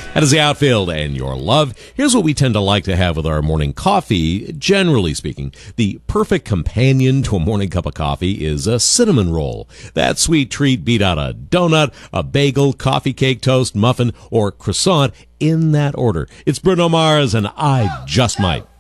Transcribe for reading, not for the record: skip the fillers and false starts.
That is the Outfield and Your Love. Here's what we tend to like to have with our morning coffee. Generally speaking, the perfect companion to a morning cup of coffee is a cinnamon roll. That sweet treat beat out a donut, a bagel, coffee cake, toast, muffin, or croissant in that order. It's Bruno Mars and I Just Might.